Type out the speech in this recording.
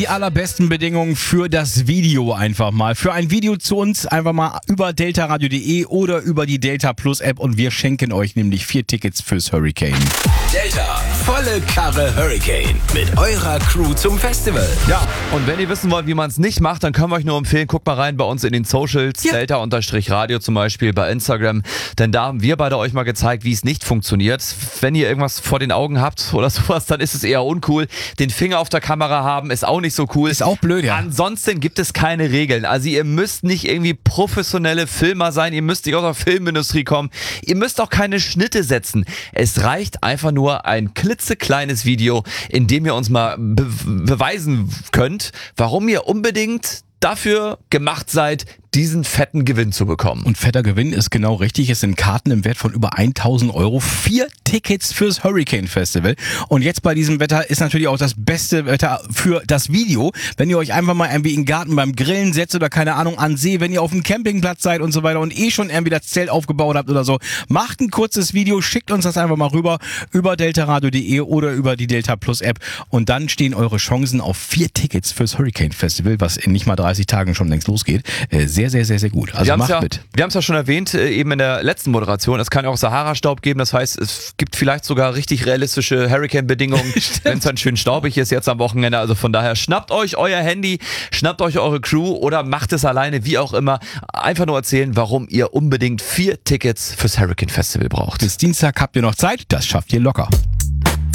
die allerbesten Bedingungen für das Video einfach mal. Für ein Video zu uns einfach mal über deltaradio.de oder über die Delta Plus App und wir schenken euch nämlich 4 Tickets fürs Hurricane. Delta, volle Karre Hurricane mit eurer Crew zum Festival. Ja, und wenn ihr wissen wollt, wie man es nicht macht, dann können wir euch nur empfehlen, guckt mal rein bei uns in den Socials, Ja. Delta-Radio zum Beispiel bei Instagram, denn da haben wir beide euch mal gezeigt, wie es nicht funktioniert. Wenn ihr irgendwas vor den Augen habt oder sowas, dann ist es eher uncool. Den Finger auf der Kamera haben ist auch nicht so cool. Ist auch blöd, ja. Ansonsten gibt es keine Regeln. Also ihr müsst nicht irgendwie professionelle Filmer sein, ihr müsst nicht aus der Filmindustrie kommen, ihr müsst auch keine Schnitte setzen. Es reicht einfach nur ein klitzekleines Video, in dem ihr uns mal beweisen könnt, warum ihr unbedingt dafür gemacht seid, diesen fetten Gewinn zu bekommen. Und fetter Gewinn ist genau richtig. Es sind Karten im Wert von über 1.000 Euro. 4 Tickets fürs Hurricane Festival. Und jetzt bei diesem Wetter ist natürlich auch das beste Wetter für das Video. Wenn ihr euch einfach mal irgendwie in den Garten beim Grillen setzt oder keine Ahnung an See, wenn ihr auf dem Campingplatz seid und so weiter und schon irgendwie das Zelt aufgebaut habt oder so, macht ein kurzes Video, schickt uns das einfach mal rüber über deltaradio.de oder über die Delta Plus App und dann stehen eure Chancen auf 4 Tickets fürs Hurricane Festival, was in nicht mal 30 Tagen schon längst losgeht. Sehr gut. Also macht mit. Wir haben es ja schon erwähnt, eben in der letzten Moderation, es kann ja auch Sahara-Staub geben, das heißt, es gibt vielleicht sogar richtig realistische Hurricane-Bedingungen, wenn es dann schön staubig ist jetzt am Wochenende. Also von daher, schnappt euch euer Handy, schnappt euch eure Crew oder macht es alleine, wie auch immer. Einfach nur erzählen, warum ihr unbedingt 4 Tickets fürs Hurricane Festival braucht. Bis Dienstag habt ihr noch Zeit, das schafft ihr locker.